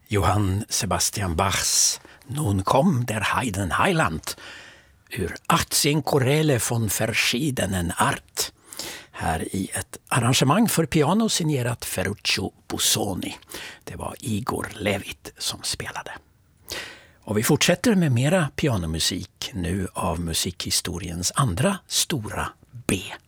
Johann Sebastian Bachs Nun komm der Heiden Heiland ur 18 Choräle von verschiedenen Art. Här i ett arrangemang för piano signerat Ferruccio Busoni. Det var Igor Levit som spelade. Och vi fortsätter med mera pianomusik nu av musikhistoriens andra stora B.